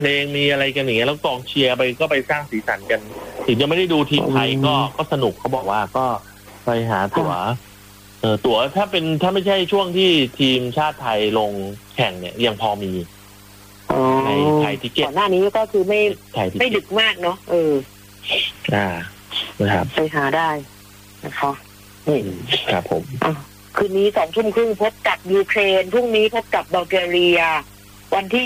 เพลงมีอะไรกันอย่างเงี้ยแล้วกองเชียร์ไปก็ไปสร้างสีสันกัน ถึงจะไม่ได้ดูทีมไทยก็สนุกเขาบอกว่าก็ไปหาตั๋วตั๋วถ้าไม่ใช่ช่วงที่ทีมชาติไทยลงแข่งเนี่ยยังพอมีในไทยทิเก็ตก่อนหน้านี้ก็คือไม่ดึกมากเนาะนะครับไปหาได้นะคะครับผมคืนนี้ 20:30 พบกับยูเครนพรุ่งนี้พบกับบัลแกเรียวันที่